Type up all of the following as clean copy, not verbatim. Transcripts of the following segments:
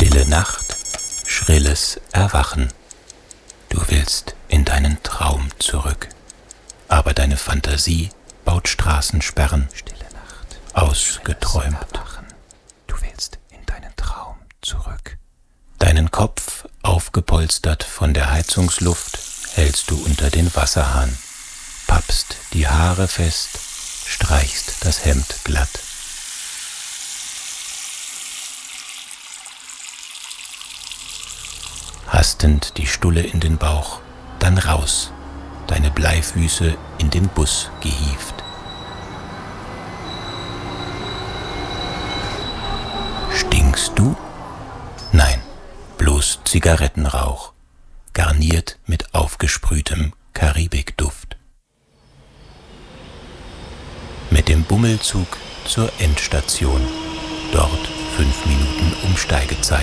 Stille Nacht, schrilles Erwachen. Du willst in deinen Traum zurück, aber deine Fantasie baut Straßensperren. Stille Nacht, ausgeträumt. Du willst in deinen Traum zurück. Deinen Kopf, aufgepolstert von der Heizungsluft, hältst du unter den Wasserhahn, pappst die Haare fest, streichst das Hemd glatt. Hastend die Stulle in den Bauch, dann raus, deine Bleifüße in den Bus gehievt. Stinkst du? Nein, bloß Zigarettenrauch, garniert mit aufgesprühtem Karibikduft. Mit dem Bummelzug zur Endstation, dort 5 Minuten Umsteigezeit.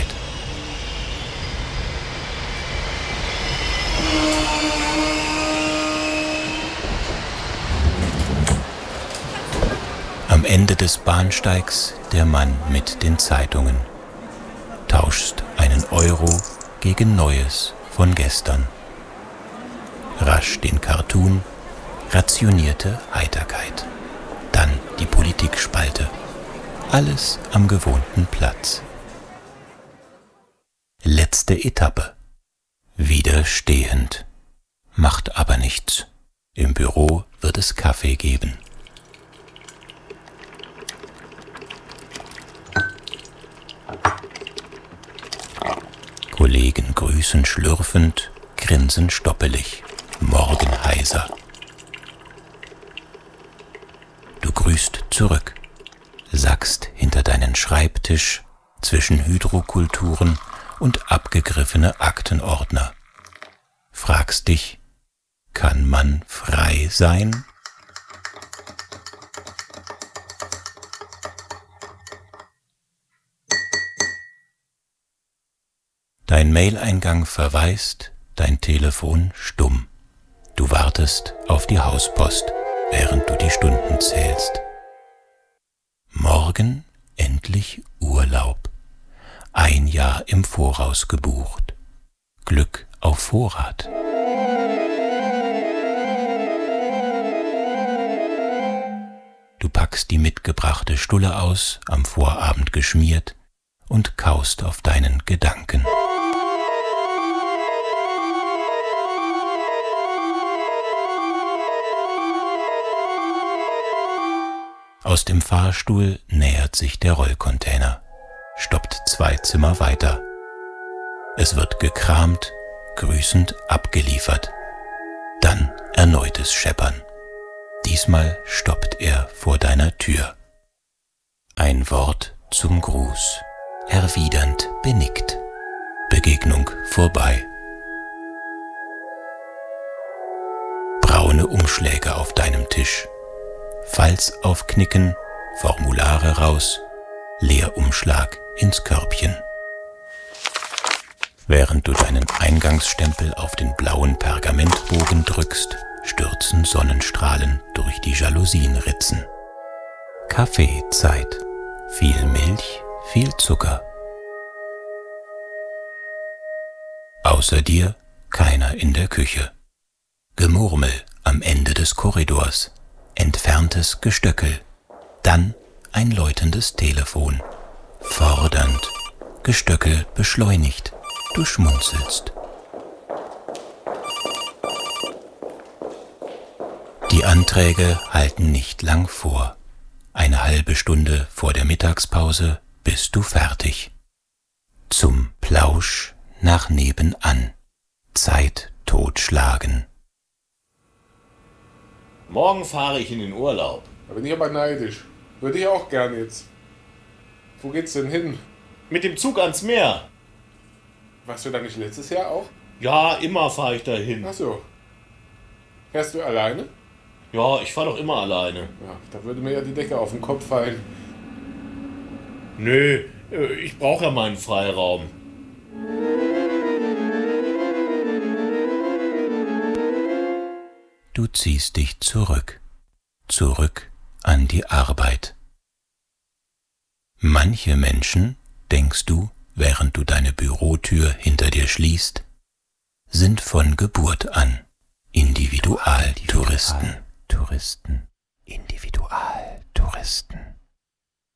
Am Ende des Bahnsteigs der Mann mit den Zeitungen. Tauschst einen Euro gegen Neues von gestern. Rasch den Cartoon, rationierte Heiterkeit. Dann die Politikspalte. Alles am gewohnten Platz. Letzte Etappe. Wieder stehend. Macht aber nichts. Im Büro wird es Kaffee geben. Kollegen grüßen schlürfend, grinsen stoppelig, morgen heiser. Du grüßt zurück, sackst hinter deinen Schreibtisch zwischen Hydrokulturen und abgegriffene Aktenordner. Fragst dich, kann man frei sein? Dein Maileingang verwaist, dein Telefon stumm. Du wartest auf die Hauspost, während du die Stunden zählst. Morgen endlich Urlaub. 1 Jahr im Voraus gebucht. Glück auf Vorrat. Du packst die mitgebrachte Stulle aus, am Vorabend geschmiert, und kaust auf deinen Gedanken. Aus dem Fahrstuhl nähert sich der Rollcontainer, stoppt 2 Zimmer weiter. Es wird gekramt, grüßend abgeliefert. Dann erneutes Scheppern. Diesmal stoppt er vor deiner Tür. Ein Wort zum Gruß, erwidernd benickt. Begegnung vorbei. Braune Umschläge auf deinem Tisch. Falls aufknicken, Formulare raus, Leerumschlag ins Körbchen. Während du deinen Eingangsstempel auf den blauen Pergamentbogen drückst, stürzen Sonnenstrahlen durch die Jalousienritzen. Kaffeezeit. Viel Milch, viel Zucker. Außer dir keiner in der Küche. Gemurmel am Ende des Korridors. Entferntes Gestöckel, dann ein läutendes Telefon. Fordernd, Gestöckel beschleunigt, du schmunzelst. Die Anträge halten nicht lang vor. Eine halbe Stunde vor der Mittagspause bist du fertig. Zum Plausch nach nebenan. Zeit totschlagen. Morgen fahre ich in den Urlaub. Da bin ich aber neidisch. Würde ich auch gern jetzt. Wo geht's denn hin? Mit dem Zug ans Meer. Warst du da nicht letztes Jahr auch? Ja, immer fahre ich da hin. Ach so. Fährst du alleine? Ja, ich fahre doch immer alleine. Ja, da würde mir ja die Decke auf den Kopf fallen. Nö, ich brauche ja meinen Freiraum. Du ziehst dich zurück an die Arbeit. Manche Menschen, denkst du, während du deine Bürotür hinter dir schließt, sind von Geburt an Individualtouristen. Individualtouristen.